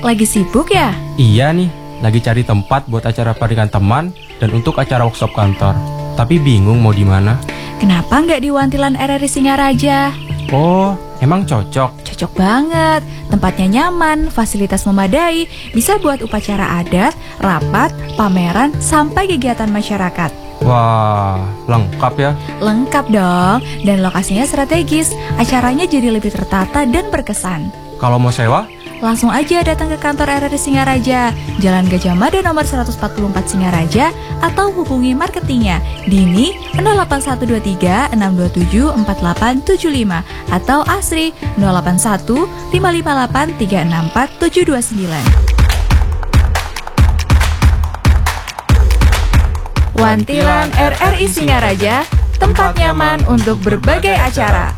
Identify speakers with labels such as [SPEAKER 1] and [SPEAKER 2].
[SPEAKER 1] lagi sibuk ya?
[SPEAKER 2] Iya nih, lagi cari tempat buat acara pernikahan teman dan untuk acara workshop kantor. Tapi bingung mau di mana.
[SPEAKER 1] Kenapa nggak di Wantilan RRI Singaraja?
[SPEAKER 2] Oh, emang cocok?
[SPEAKER 1] Cocok banget, tempatnya nyaman, fasilitas memadai, bisa buat upacara adat, rapat, pameran, sampai kegiatan masyarakat.
[SPEAKER 2] Wah, lengkap ya.
[SPEAKER 1] Lengkap dong, dan lokasinya strategis, acaranya jadi lebih tertata dan berkesan.
[SPEAKER 2] Kalau mau sewa?
[SPEAKER 1] Langsung aja datang ke kantor RRI Singaraja, Jalan Gajah Mada nomor 144 Singaraja, atau hubungi marketingnya Dini 08123 627 4875 atau Asri 081 558 364 729. Wantilan RRI Singaraja, tempat nyaman untuk berbagai acara.